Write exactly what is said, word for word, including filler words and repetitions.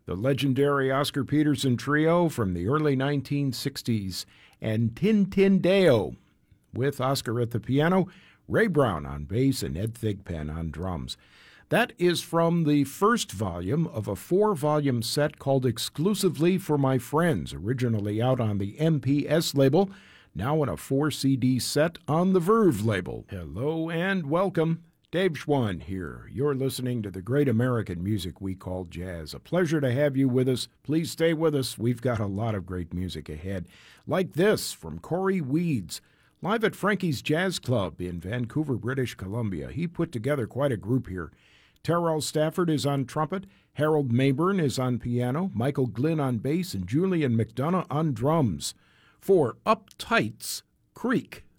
the legendary Oscar Peterson Trio from the early nineteen sixties, and Tin Tin Deo, with Oscar at the piano, Ray Brown on bass, and Ed Thigpen on drums. That is from the first volume of a four-volume set called Exclusively for My Friends, originally out on the M P S label, now in a four-C D set on the Verve label. Hello and welcome. Dave Schwann here. You're listening to the great American music we call jazz. A pleasure to have you with us. Please stay with us. We've got a lot of great music ahead. Like this from Corey Weeds, live at Frankie's Jazz Club in Vancouver, British Columbia. He put together quite a group here. Terrell Stafford is on trumpet, Harold Mayburn is on piano, Michael Glynn on bass, and Julian McDonough on drums. For Uptight's Creek.